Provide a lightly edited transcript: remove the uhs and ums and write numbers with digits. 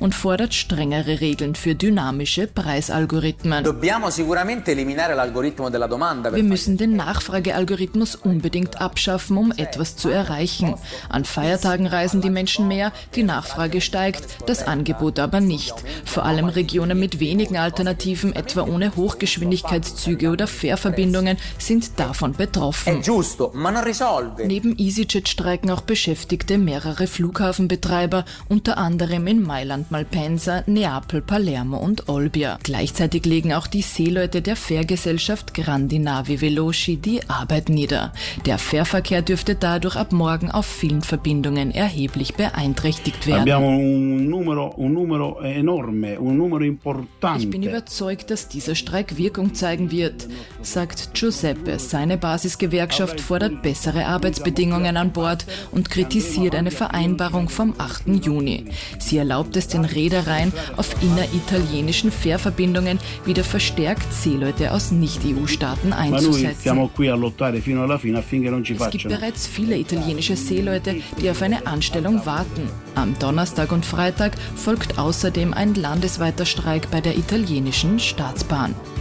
und fordert strengere Regeln für dynamische Preisalgorithmen. Wir müssen den Nachfragealgorithmus unbedingt abschaffen, um etwas zu erreichen. An Feiertagen reisen die Menschen mehr, die Nachfrage steigt, das Angebot aber nicht. Vor allem Regionen mit wenigen Alternativen, etwa ohne Hochgeschwindigkeitszüge oder Fährverbindungen, sind davon betroffen. Neben EasyJet streiken auch Beschäftigte mehrerer Flughafenbetreiber, unter anderem in Mailand, Malpensa, Neapel, Palermo und Olbia. Gleichzeitig legen auch die Seeleute der Fährgesellschaft Grandi Navi Veloci die Arbeit nieder. Der Fährverkehr dürfte dadurch ab morgen auf vielen Verbindungen erheblich beeinträchtigt werden. Ich bin überzeugt, dass dieser Streik Wirkung zeigen wird, sagt Giuseppe. Seine Basisgewerkschaft fordert bessere Arbeitsbedingungen an Bord und kritisiert eine Vereinbarung vom 8. Juni. Sie erlaubt es den Reedereien, auf inneritalienischen Fährverbindungen wieder verstärkt Seeleute aus Nicht-EU-Staaten einzusetzen. Es gibt bereits viele italienische Seeleute, die auf eine Anstellung warten. Am Donnerstag und Freitag folgt außerdem ein landesweiter Streik bei der italienischen Staatsbahn.